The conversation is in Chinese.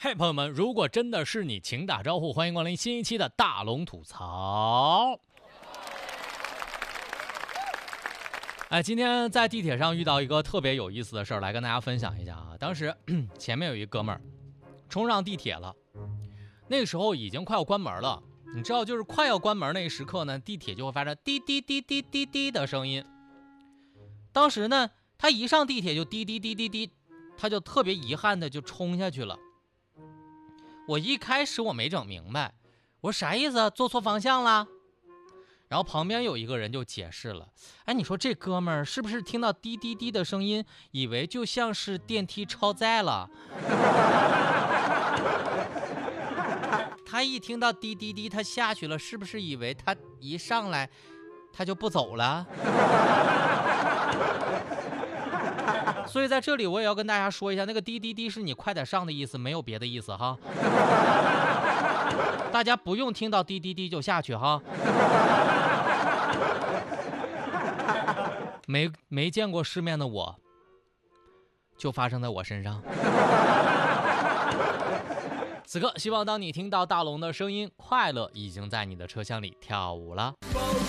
嘿，朋友们，如果真的是你，请打招呼，欢迎光临新一期的大龙吐槽。今天在地铁上遇到一个特别有意思的事儿，来跟大家分享一下啊。当时前面有一哥们儿冲上地铁了，那个时候已经快要关门了。你知道，就是快要关门那一时刻呢，地铁就会发出滴滴滴滴滴滴的声音。当时呢，他一上地铁就滴滴滴滴滴，他就特别遗憾的就冲下去了。我一开始我没整明白，我说啥意思？坐错方向了？然后旁边有一个人就解释了，你说这哥们儿是不是听到滴滴滴的声音，以为就像是电梯超载了？他一听到滴滴滴，他下去了，是不是以为他一上来他就不走了？所以在这里我也要跟大家说一下，那个滴滴滴是你快点上的意思，没有别的意思哈。大家不用听到滴滴滴就下去哈。没见过世面的我，就发生在我身上。此刻希望当你听到大龙的声音，快乐已经在你的车厢里跳舞了。